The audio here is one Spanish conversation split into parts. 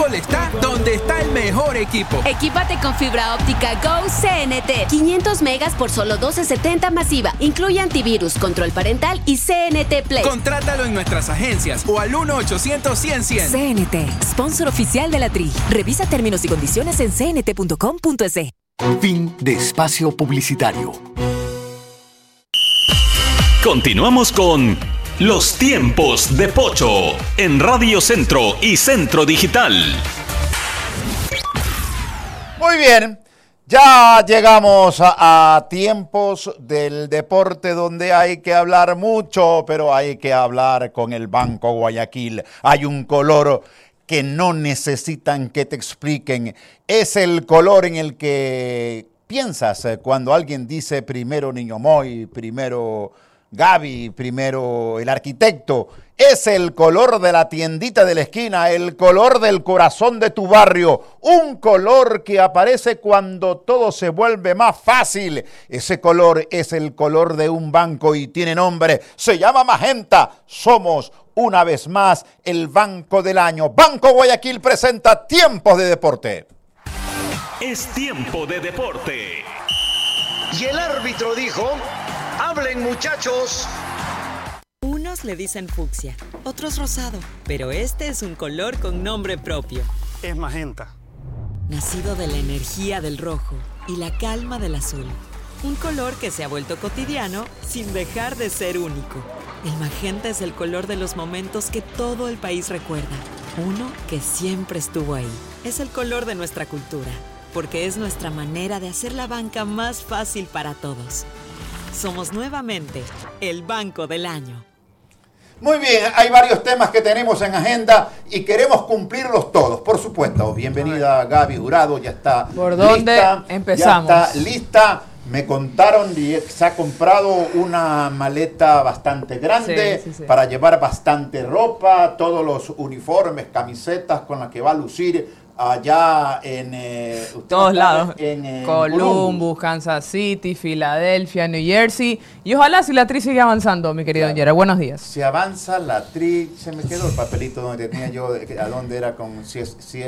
fútbol está donde está el mejor equipo. Equípate con fibra óptica Go CNT. 500 megas por solo $12.70 masiva. Incluye antivirus, control parental y CNT Play. Contrátalo en nuestras agencias o al 1-800-100-100. CNT, sponsor oficial de la Tri. Revisa términos y condiciones en cnt.com.es. Fin de espacio publicitario. Continuamos con Los Tiempos de Pocho en Radio Centro y Centro Digital. Muy bien, ya llegamos a tiempos del deporte donde hay que hablar mucho, pero hay que hablar con el Banco Guayaquil. Hay un color que no necesitan que te expliquen. Es el color en el que piensas cuando alguien dice primero Niño Moy, primero Gaby, primero el arquitecto. Es el color de la tiendita de la esquina, el color del corazón de tu barrio, un color que aparece cuando todo se vuelve más fácil. Ese color es el color de un banco y tiene nombre, se llama Magenta. Somos una vez más el Banco del Año. Banco Guayaquil presenta Tiempos de Deporte. Es tiempo de deporte. Y el árbitro dijo: hablen, muchachos. Unos le dicen fucsia, otros rosado, pero este es un color con nombre propio. Es magenta. Nacido de la energía del rojo y la calma del azul. Un color que se ha vuelto cotidiano sin dejar de ser único. El magenta es el color de los momentos que todo el país recuerda. Uno que siempre estuvo ahí. Es el color de nuestra cultura, porque es nuestra manera de hacer la banca más fácil para todos. Somos nuevamente el Banco del Año. Muy bien, hay varios temas que tenemos en agenda y queremos cumplirlos todos, por supuesto. Bienvenida Gaby Jurado, ya está ¿Por dónde lista, empezamos? Ya está lista. Me contaron y se ha comprado una maleta bastante grande sí. para llevar bastante ropa, todos los uniformes, camisetas con las que va a lucir allá en todos lados, en Columbus, Kansas City, Filadelfia, New Jersey, y ojalá si la tri sigue avanzando, mi querido Yera. Buenos días. Si avanza la tri, se me quedó el papelito donde tenía yo, a dónde era con si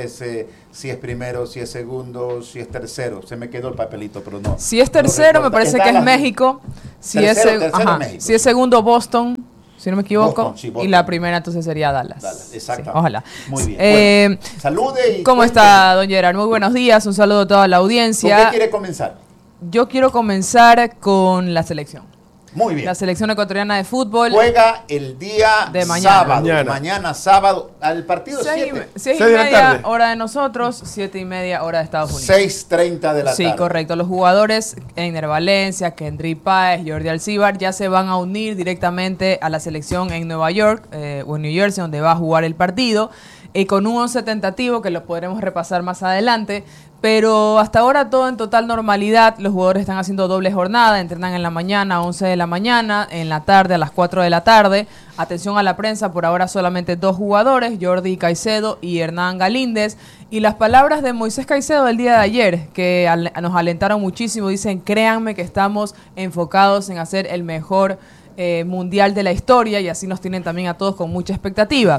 es primero, si es segundo, si es tercero, se me quedó el papelito, pero no. Si es tercero, me parece que es México. Si es México. Si es segundo, Boston, si no me equivoco, Boston, sí, Boston. Y la primera entonces sería Dallas. Exactamente. Sí, ojalá. Muy bien. Bueno, salude y ¿cómo cuénteme. está, don Gerard? Muy buenos días, un saludo a toda la audiencia. ¿Con qué quiere comenzar? Yo quiero comenzar con la selección. Muy bien. La selección ecuatoriana de fútbol. Juega el día de mañana. Sábado. Mañana sábado. Al partido 7. 6:30 hora de nosotros, 7:30 hora de Estados Unidos. 6:30 de la tarde. Sí, correcto. Los jugadores Einer Valencia, Kendry Páez, Jordi Alcíbar ya se van a unir directamente a la selección en Nueva York o en New Jersey, donde va a jugar el partido, con un 11 tentativo que lo podremos repasar más adelante. Pero hasta ahora todo en total normalidad. Los jugadores están haciendo doble jornada, entrenan en la mañana a 11 de la mañana, en la tarde a las 4 de la tarde. Atención a la prensa, por ahora solamente 2 jugadores, Jordi Caicedo y Hernán Galíndez. Y las palabras de Moisés Caicedo del día de ayer, que nos alentaron muchísimo, dicen: créanme que estamos enfocados en hacer el mejor mundial de la historia, y así nos tienen también a todos con mucha expectativa.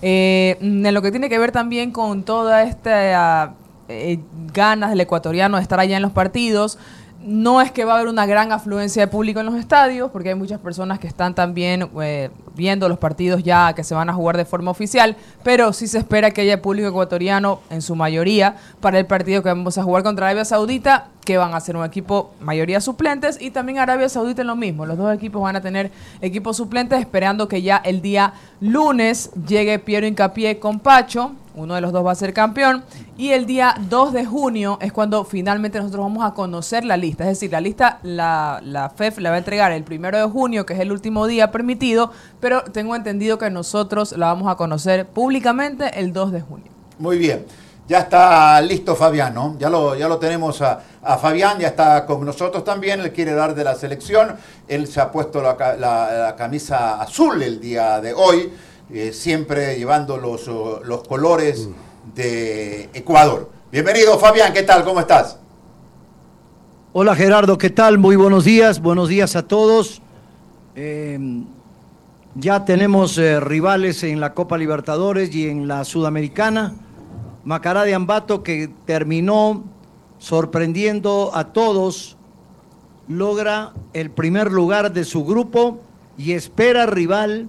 En lo que tiene que ver también con toda esta ganas del ecuatoriano de estar allá en los partidos, no es que va a haber una gran afluencia de público en los estadios, porque hay muchas personas que están también viendo los partidos ya que se van a jugar de forma oficial, pero sí se espera que haya público ecuatoriano en su mayoría para el partido que vamos a jugar contra Arabia Saudita, que van a ser un equipo mayoría suplentes, y también Arabia Saudita en lo mismo. Los dos equipos van a tener equipos suplentes, esperando que ya el día lunes llegue Piero Hincapié con Pacho. Uno de los dos va a ser campeón, y el día 2 de junio es cuando finalmente nosotros vamos a conocer la lista. Es decir, la lista la FEF la va a entregar el 1 de junio, que es el último día permitido, pero tengo entendido que nosotros la vamos a conocer públicamente el 2 de junio. Muy bien. Ya está listo Fabián, ¿no? Ya lo tenemos a Fabián, ya está con nosotros también. Él quiere dar de la selección. Él se ha puesto la camisa azul el día de hoy. Siempre llevando los colores de Ecuador. Bienvenido Fabián, ¿qué tal? ¿Cómo estás? Hola Gerardo, ¿qué tal? Muy buenos días a todos. Ya tenemos rivales en la Copa Libertadores y en la Sudamericana. Macará de Ambato, que terminó sorprendiendo a todos, logra el primer lugar de su grupo y espera rival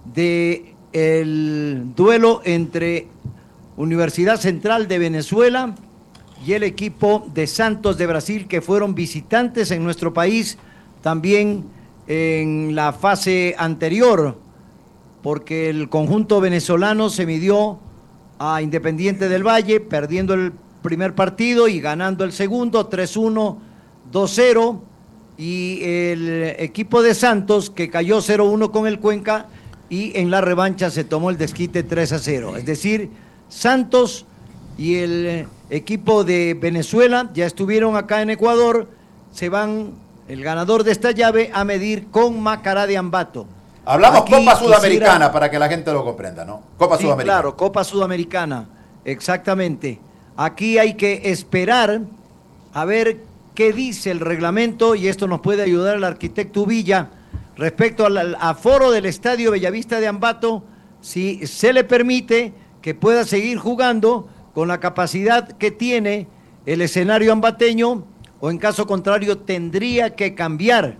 del duelo entre Universidad Central de Venezuela y el equipo de Santos de Brasil, que fueron visitantes en nuestro país también en la fase anterior, porque el conjunto venezolano se midió a Independiente del Valle, perdiendo el primer partido y ganando el segundo, 3-1, 2-0, y el equipo de Santos, que cayó 0-1 con el Cuenca, y en la revancha se tomó el desquite 3-0. Es decir, Santos y el equipo de Venezuela ya estuvieron acá en Ecuador, se van, el ganador de esta llave, a medir con Macará de Ambato. Hablamos Aquí Copa Sudamericana para que la gente lo comprenda, ¿no? Copa Sudamericana. Claro, Copa Sudamericana, exactamente. Aquí hay que esperar a ver qué dice el reglamento, y esto nos puede ayudar el arquitecto Villa respecto al aforo del Estadio Bellavista de Ambato, si se le permite que pueda seguir jugando con la capacidad que tiene el escenario ambateño, o en caso contrario tendría que cambiar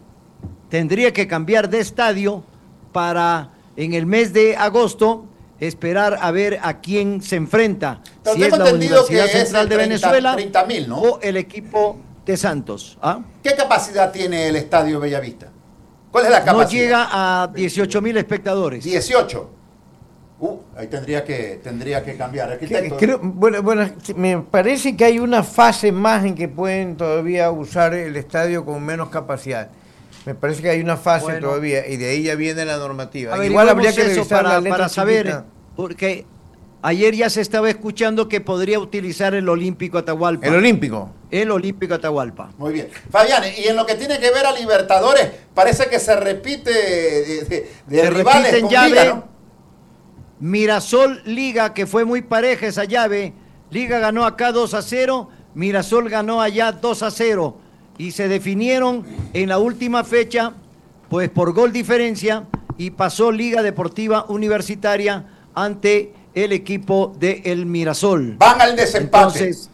de estadio para en el mes de agosto esperar a ver a quién se enfrenta. Pero si es la Universidad Central de Venezuela 30.000, ¿no? o el equipo de Santos. ¿Ah? ¿Qué capacidad tiene el Estadio Bellavista? ¿Cuál es la capacidad? No llega a 18.000 espectadores. 18. Ahí tendría que cambiar. Arquitecto. Bueno, me parece que hay una fase más en que pueden todavía usar el estadio con menos capacidad. Me parece que hay una fase todavía, y de ahí ya viene la normativa. Igual habría que revisar para saber, porque ayer ya se estaba escuchando que podría utilizar el Olímpico Atahualpa. ¿El Olímpico? El Olímpico Atahualpa. Muy bien. Fabián, y en lo que tiene que ver a Libertadores, parece que se repite de rivales con llave, Liga, ¿no? Mirasol Liga, que fue muy pareja esa llave. Liga ganó acá 2-0, Mirasol ganó allá 2-0. Y se definieron en la última fecha, pues por gol diferencia, y pasó Liga Deportiva Universitaria ante el equipo de El Mirasol. Van al desempate. Entonces,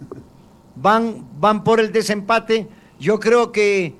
van por el desempate. Yo creo que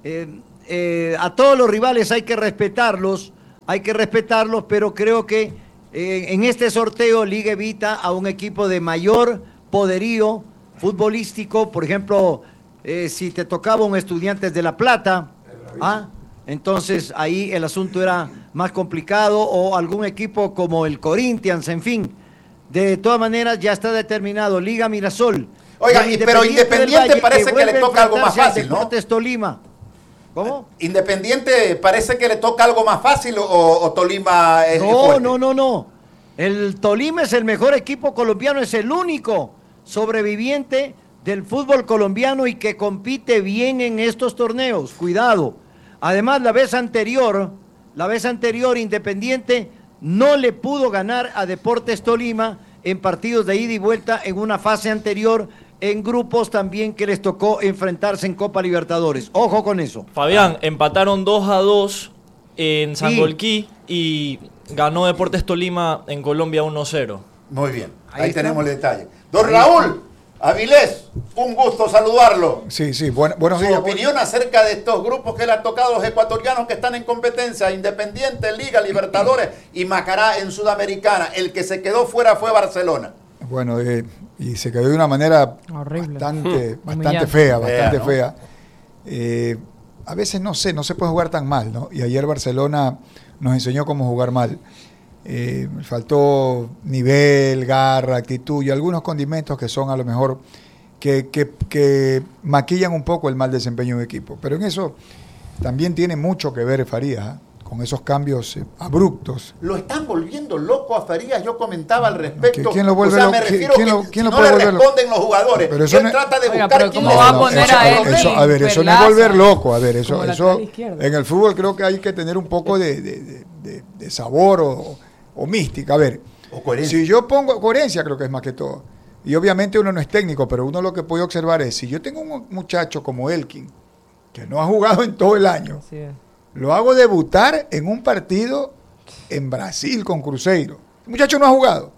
a todos los rivales hay que respetarlos, pero creo que en este sorteo Liga evita a un equipo de mayor poderío futbolístico. Por ejemplo, si te tocaba un Estudiantes de La Plata, entonces ahí el asunto era más complicado, o algún equipo como el Corinthians, en fin. De todas maneras ya está determinado, Liga Mirasol. Oiga, pero Independiente parece que le toca algo más fácil, ¿no? Deportes Tolima. ¿Cómo? Independiente parece que le toca algo más fácil, o Tolima es fuerte. No. El Tolima es el mejor equipo colombiano, es el único sobreviviente del fútbol colombiano y que compite bien en estos torneos. Cuidado. Además, la vez anterior Independiente no le pudo ganar a Deportes Tolima en partidos de ida y vuelta en una fase anterior, en grupos también que les tocó enfrentarse en Copa Libertadores. Ojo con eso. Fabián, empataron 2-2 en Sangolquí y ganó Deportes Tolima en Colombia 1-0. Muy bien, ahí tenemos el detalle. Don Raúl Avilés, un gusto saludarlo. Sí, buenos días. Su opinión acerca de estos grupos que le han tocado a los ecuatorianos que están en competencia: Independiente, Liga, Libertadores y Macará en Sudamericana. El que se quedó fuera fue Barcelona. Bueno, y se quedó de una manera horrible, bastante fea. A veces no se puede jugar tan mal, ¿no? Y ayer Barcelona nos enseñó cómo jugar mal. Faltó nivel, garra, actitud y algunos condimentos que son a lo mejor que maquillan un poco el mal desempeño de equipo. Pero en eso también tiene mucho que ver Farías, con esos cambios abruptos. Lo están volviendo loco a Farías. Yo comentaba al respecto. ¿Quién lo vuelve loco? Me refiero ¿quién si lo no puede le volver responden los jugadores. Pero eso él trata de buscar quién ¿cómo va a poner a él? Eso no es volver loco. A ver, eso en el fútbol creo que hay que tener un poco de sabor o mística. A ver, o coherencia. Si yo pongo coherencia, creo que es más que todo. Y obviamente uno no es técnico, pero uno lo que puede observar es, si yo tengo un muchacho como Elkin, que no ha jugado en todo el año, lo hago debutar en un partido en Brasil con Cruzeiro. El muchacho no ha jugado.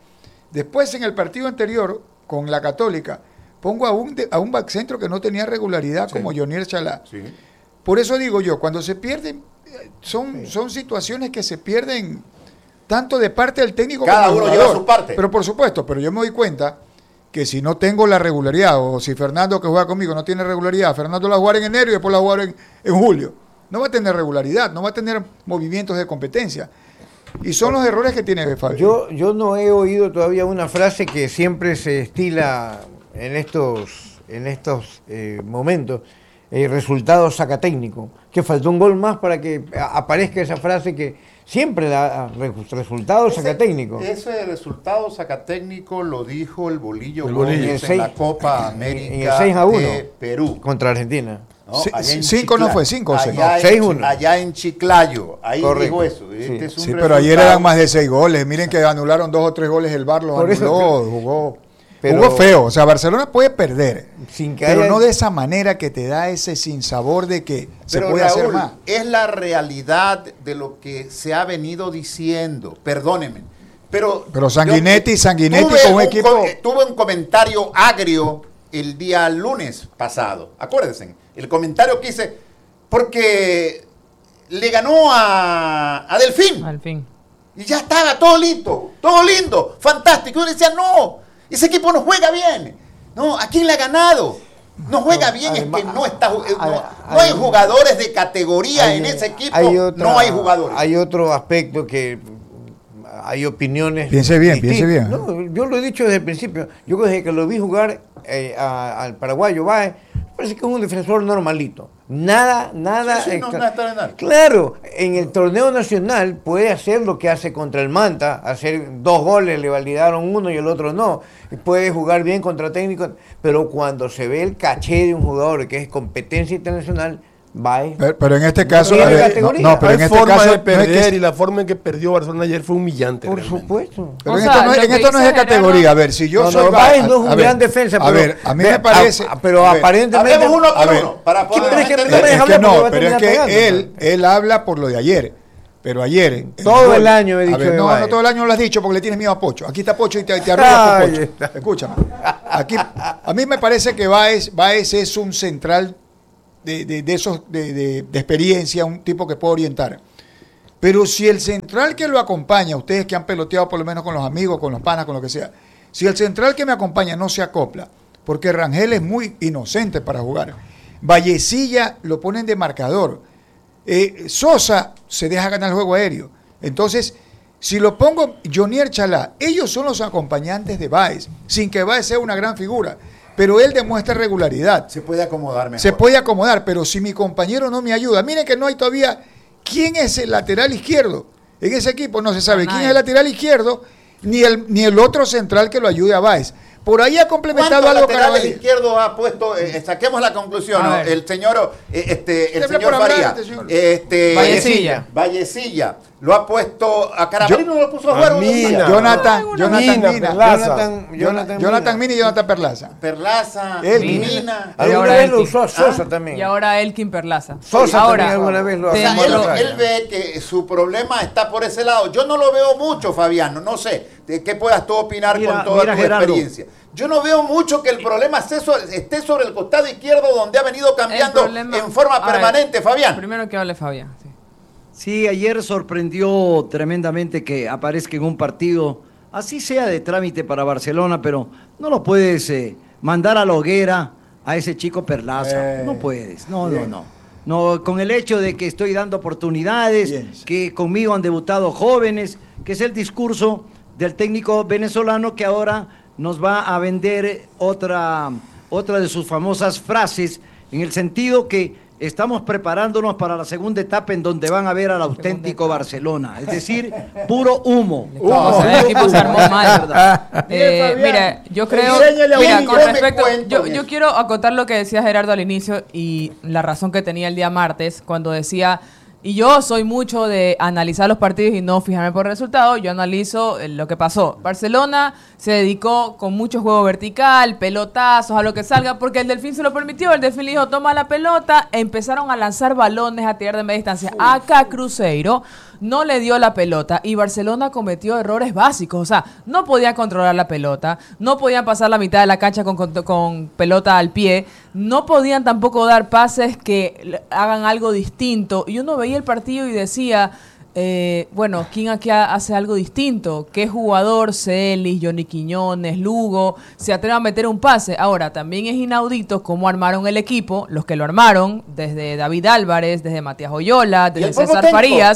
Después, en el partido anterior, con la Católica, pongo a un back centro que no tenía regularidad como Jonier Chalá. Sí. Por eso digo yo, cuando se pierden, son situaciones que se pierden tanto de parte del técnico como del jugador. Cada uno lleva su parte. Pero por supuesto, pero yo me doy cuenta que si no tengo la regularidad, o si Fernando que juega conmigo no tiene regularidad, Fernando la va a jugar en enero y después la va a jugar en julio. No va a tener regularidad, no va a tener movimientos de competencia. Y son los errores que tiene Fabio. Yo no he oído todavía una frase que siempre se estila en estos momentos. Resultado saca técnico. Que faltó un gol más para que aparezca esa frase que siempre da resultado saca técnico. Ese resultado saca técnico lo dijo el Bolillo Gómez en la Copa América en el 6-1 de Perú. Contra Argentina. No, 5 no fue, 5 o 6. 6-1. Allá en Chiclayo. Ahí dijo eso. Sí, pero ayer eran más de 6 goles. Miren que anularon 2 o 3 goles, el VAR los anuló, jugó feo. O sea, Barcelona puede perder, pero no de esa manera que te da ese sinsabor de que se puede hacer más. Es la realidad de lo que se ha venido diciendo. Perdónenme. Pero Sanguinetti con un equipo... Tuve un comentario agrio el día lunes pasado. Acuérdense, el comentario que hice, porque le ganó a Delfín. Al fin. Y ya estaba todo lindo, fantástico. Yo le decía, no, ese equipo no juega bien. No, ¿a quién le ha ganado? No juega bien, además, es que no está, no hay jugadores de categoría en ese equipo. No hay jugadores. Hay otro aspecto que hay opiniones. Piense bien. No, yo lo he dicho desde el principio. Yo desde que lo vi jugar al paraguayo Báez, parece que es un defensor normalito. Nada. Claro, en el torneo nacional puede hacer lo que hace contra el Manta, hacer 2 goles, le validaron uno y el otro no. Puede jugar bien contra técnicos, pero cuando se ve el caché de un jugador que es competencia internacional, pero en este caso pero en este caso de perder y la forma en que perdió Barcelona ayer fue humillante. Por supuesto. Pero en esto no es de categoría. A ver, si yo soy Báez no es un gran defensa. A ver, a mí me parece. Pero aparentemente. Hablemos uno por uno para poder. Pero es que él habla por lo de ayer. Pero ayer. Todo el año he dicho. No todo el año lo has dicho porque le tienes miedo a Pocho. Aquí está Pocho y te arrugas con Pocho. Escúchame. Aquí, a mí me parece que Báez es un central de experiencia, un tipo que puede orientar. Pero si el central que lo acompaña, ustedes que han peloteado por lo menos con los amigos, con los panas, con lo que sea, si el central que me acompaña no se acopla, porque Rangel es muy inocente para jugar, Vallecilla lo ponen de marcador, Sosa se deja ganar el juego aéreo. Entonces, si lo pongo Jonier Chalá, ellos son los acompañantes de Báez, sin que Báez sea una gran figura. Pero él demuestra regularidad. Se puede acomodar mejor. Se puede acomodar, pero si mi compañero no me ayuda. Miren que no hay todavía... ¿Quién es el lateral izquierdo? En ese equipo no se sabe quién es el lateral izquierdo, ni el otro central que lo ayude a Báez. Por ahí ha complementado algo Caraballo. El izquierdo ha puesto, saquemos la conclusión, ¿no? El señor Faría. Vallecilla. Lo ha puesto a Caraballo, no lo puso a jugar. Jonathan Mina y Jonathan Perlaza. Mina. Alguna vez lo usó a Sosa también. Y ahora Elkin Perlaza. Sosa también alguna vez lo usó. Él ve que su problema está por ese lado. Yo no lo veo mucho, Fabiano. No sé de qué puedas tú opinar con toda tu experiencia. Yo no veo mucho que el problema esté sobre el costado izquierdo, donde ha venido cambiando en forma permanente, Fabián. Primero que hable Fabián. Sí, ayer sorprendió tremendamente que aparezca en un partido, así sea de trámite para Barcelona, pero no lo puedes mandar a la hoguera a ese chico Perlaza. No puedes, no, con el hecho de que estoy dando oportunidades, que conmigo han debutado jóvenes, que es el discurso del técnico venezolano que ahora nos va a vender otra de sus famosas frases, en el sentido que estamos preparándonos para la segunda etapa en donde van a ver al auténtico Barcelona, es decir, puro humo. El equipo se armó mal, ¿verdad? Mira, yo creo, con respecto, yo quiero acotar lo que decía Gerardo al inicio y la razón que tenía el día martes cuando decía, y yo soy mucho de analizar los partidos y no fijarme por el resultado, yo analizo lo que pasó. Barcelona se dedicó con mucho juego vertical, pelotazos, a lo que salga, porque el Delfín se lo permitió. El Delfín le dijo, toma la pelota, empezaron a lanzar balones a tirar de media distancia. Acá Cruzeiro no le dio la pelota y Barcelona cometió errores básicos. O sea, no podía controlar la pelota, no podían pasar la mitad de la cancha con pelota al pie, no podían tampoco dar pases que hagan algo distinto. Y uno veía el partido y decía... bueno, ¿quién aquí hace algo distinto? ¿Qué jugador, Celis, Johnny Quiñones, Lugo, se atreve a meter un pase? Ahora, también es inaudito cómo armaron el equipo, los que lo armaron, desde David Álvarez, desde Matías Oyola, desde César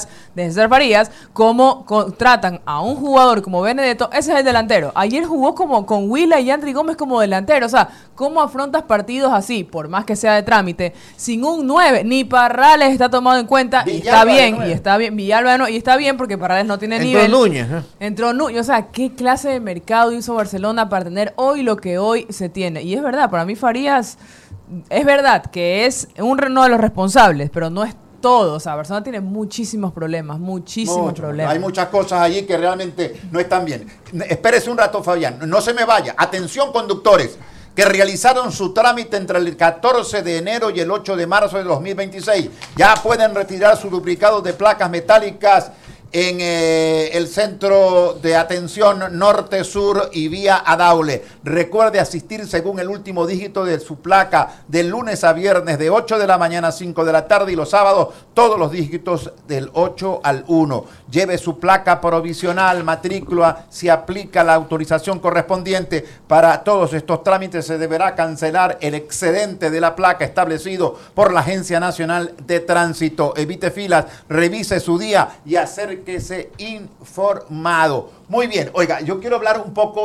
Farías, cómo contratan a un jugador como Benedetto, ese es el delantero. Ayer jugó como con Willa y Andri Gómez como delantero, o sea, ¿cómo afrontas partidos así, por más que sea de trámite, sin un 9? Ni Parrales está tomado en cuenta, y está bien, Villalba y está bien porque Parrales no tiene nivel. Entró Núñez, o sea, ¿qué clase de mercado hizo Barcelona para tener hoy lo que hoy se tiene? Y es verdad, para mí Farías, es verdad que es uno de los responsables, pero no es todo. O sea, Barcelona tiene muchísimos problemas. Hay muchas cosas allí que realmente no están bien. Espérese un rato, Fabián, no se me vaya. Atención, conductores que realizaron su trámite entre el 14 de enero y el 8 de marzo de 2026. Ya pueden retirar sus duplicados de placas metálicas en el centro de atención norte, sur y vía Adaule. Recuerde asistir según el último dígito de su placa de lunes a viernes de 8 de la mañana a 5 de la tarde y los sábados todos los dígitos del 8 al 1. Lleve su placa provisional, matrícula, si aplica la autorización correspondiente. Para todos estos trámites se deberá cancelar el excedente de la placa establecido por la Agencia Nacional de Tránsito. Evite filas, revise su día y acerque que se informado. Muy bien, oiga, yo quiero hablar un poco,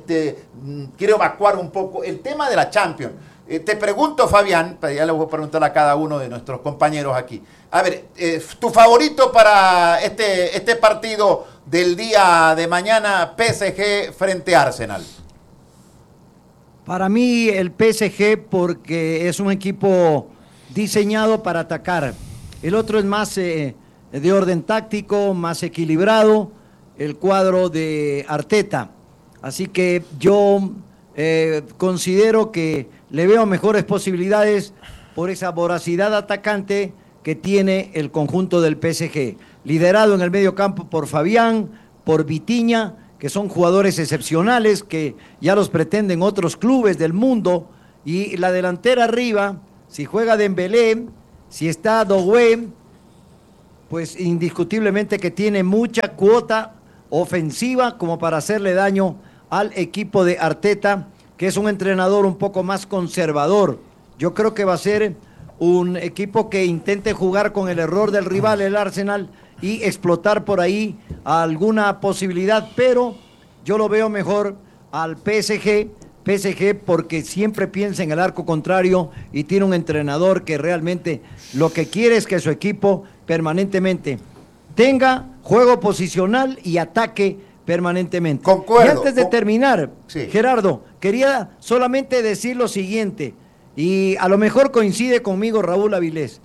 quiero evacuar un poco el tema de la Champions. Te pregunto, Fabián, ya le voy a preguntar a cada uno de nuestros compañeros aquí. A ver, tu favorito para este partido del día de mañana, PSG frente a Arsenal. Para mí el PSG porque es un equipo diseñado para atacar. El otro es más... de orden táctico, más equilibrado, el cuadro de Arteta. Así que yo considero que le veo mejores posibilidades por esa voracidad atacante que tiene el conjunto del PSG. Liderado en el medio campo por Fabián, por Vitinha, que son jugadores excepcionales, que ya los pretenden otros clubes del mundo. Y la delantera arriba, si juega Dembélé, si está Doué, pues indiscutiblemente que tiene mucha cuota ofensiva como para hacerle daño al equipo de Arteta, que es un entrenador un poco más conservador. Yo creo que va a ser un equipo que intente jugar con el error del rival, el Arsenal, y explotar por ahí alguna posibilidad, pero yo lo veo mejor al PSG porque siempre piensa en el arco contrario y tiene un entrenador que realmente lo que quiere es que su equipo permanentemente tenga juego posicional y ataque permanentemente. Concuerdo. Y antes de terminar, sí. Gerardo, quería solamente decir lo siguiente, y a lo mejor coincide conmigo Raúl Avilés.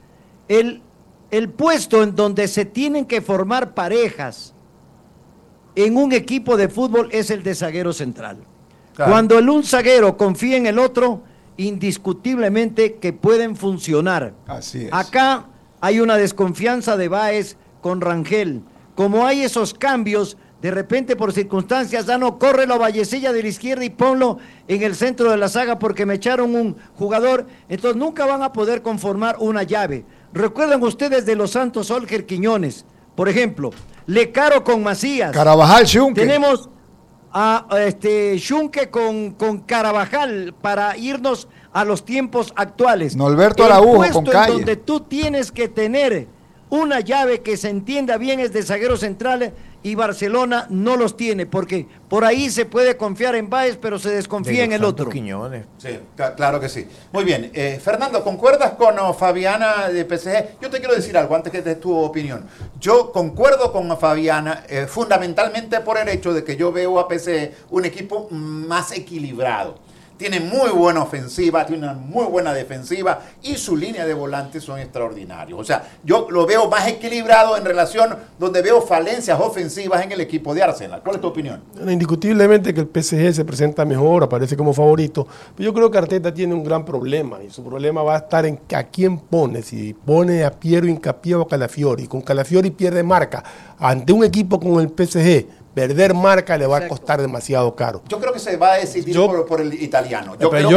El puesto en donde se tienen que formar parejas en un equipo de fútbol es el de zaguero central. Claro. Cuando un zaguero confía en el otro, indiscutiblemente que pueden funcionar. Así es. Acá hay una desconfianza de Báez con Rangel. Como hay esos cambios, de repente por circunstancias, ya no, corre la Vallecilla de la izquierda y ponlo en el centro de la saga porque me echaron un jugador. Entonces nunca van a poder conformar una llave. Recuerdan ustedes de los Santos Olger Quiñones, por ejemplo, Lecaro con Macías. Carabajal, Xunque. Tenemos a Xunque con Carabajal para irnos a los tiempos actuales. Norberto Araujo con Calle. Donde tú tienes que tener una llave que se entienda bien es de zagueros centrales y Barcelona no los tiene, porque por ahí se puede confiar en Báez, pero se desconfía en el otro. Quiñones. Sí, claro que sí. Muy bien. Fernando, ¿concuerdas con Fabiana de PSG? Yo te quiero decir algo antes que te dé tu opinión. Yo concuerdo con Fabiana fundamentalmente por el hecho de que yo veo a PSG un equipo más equilibrado. tiene muy buena ofensiva, tiene una muy buena defensiva y su línea de volantes son extraordinarios. O sea, yo lo veo más equilibrado en relación donde veo falencias ofensivas en el equipo de Arsenal. ¿Cuál es tu opinión? Indiscutiblemente que el PSG se presenta mejor, aparece como favorito, pero yo creo que Arteta tiene un gran problema y su problema va a estar en a quién pone, si pone a Piero Hincapié o a Calafiori. Con Calafiori pierde marca. Ante un equipo con el PSG, perder marca le va a costar demasiado caro. Yo creo que se va a decidir por el italiano. Yo creo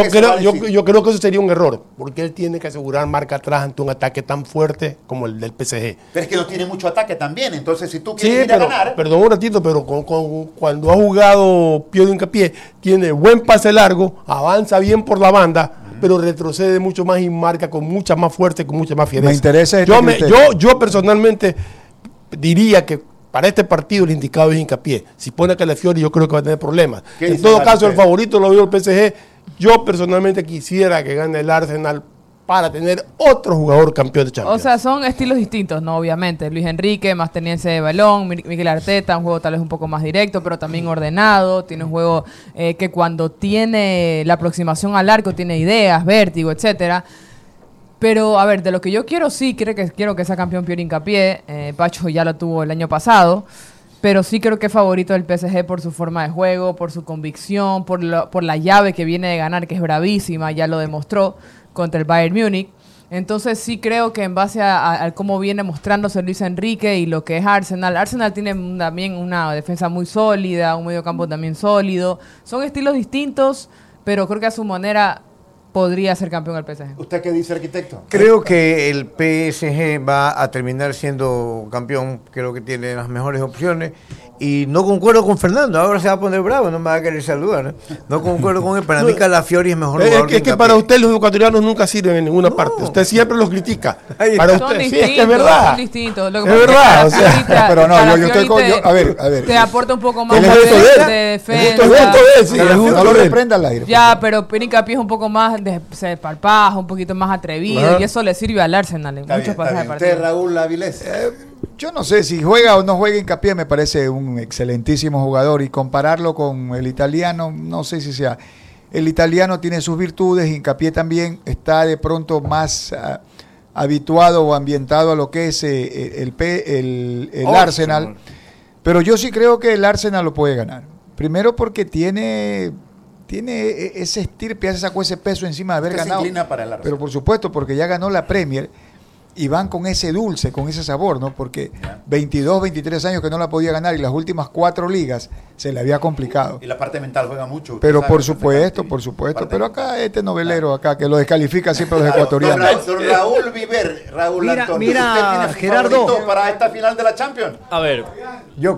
que eso sería un error, porque él tiene que asegurar marca atrás ante un ataque tan fuerte como el del PSG. Pero es que no tiene mucho ataque también, entonces si tú quieres ir a ganar... Perdón un ratito, pero cuando ha jugado Piero Hincapié, tiene buen pase largo, avanza bien por la banda, pero retrocede mucho más y marca con mucha más fuerza y con mucha más fiereza. Me interesa yo personalmente diría que para este partido el indicado es Hincapié. Si pone a Calafiori yo creo que va a tener problemas. En todo caso, el favorito lo veo el PSG. Yo personalmente quisiera que gane el Arsenal para tener otro jugador campeón de Champions. O sea, son estilos distintos, ¿no? Obviamente. Luis Enrique, más tenencia de balón. Miguel Arteta, un juego tal vez un poco más directo, pero también ordenado. Tiene un juego que cuando tiene la aproximación al arco, tiene ideas, vértigo, etcétera. Pero, a ver, de lo que yo quiero, sí, quiero que sea campeón Piero Hincapié. Pacho ya lo tuvo el año pasado. Pero sí creo que es favorito del PSG por su forma de juego, por su convicción, por la llave que viene de ganar, que es bravísima, ya lo demostró contra el Bayern Múnich. Entonces sí creo que en base a cómo viene mostrándose Luis Enrique y lo que es Arsenal tiene también una defensa muy sólida, un mediocampo también sólido. Son estilos distintos, pero creo que a su manera podría ser campeón el PSG. ¿Usted qué dice, arquitecto? Creo que el PSG va a terminar siendo campeón. Creo que tiene las mejores opciones. Y no concuerdo con Fernando. Ahora se va a poner bravo, no me va a querer saludar. No concuerdo con él. Para mí Calafiori es mejor jugador. Es que para usted los ecuatorianos nunca sirven en ninguna parte. Usted siempre los critica. Para usted, sí, es que es verdad. Son distintos. Lo que es verdad. O sea, pero no, yo estoy con... a ver. Te aporta un poco más de defensa. No lo reprenda al aire. Ya, pero Piero Hincapié es un poco más de parpajo, un poquito más atrevido. Y eso le sirve al Arsenal en muchos pasajes de partido. ¿Usted, Raúl Avilés? Yo no sé si juega o no juega Hincapié, me parece un excelentísimo jugador y compararlo con el italiano, no sé si sea. El italiano tiene sus virtudes, Hincapié también está de pronto más habituado o ambientado a lo que es el Arsenal, pero yo sí creo que el Arsenal lo puede ganar. Primero porque tiene ese estirpe, se sacó ese peso encima de haber ganado. Pero por supuesto, porque ya ganó la Premier. Y van con ese dulce, con ese sabor, ¿no? Porque 22, 23 años que no la podía ganar y las últimas 4 ligas se le había complicado. Y la parte mental juega mucho. Pero por supuesto. Pero acá este novelero, acá que lo descalifica siempre los ecuatorianos. Raúl Viver, Raúl Antonio. Mira, ¿usted tiene Gerardo, para esta final de la Champions? A ver,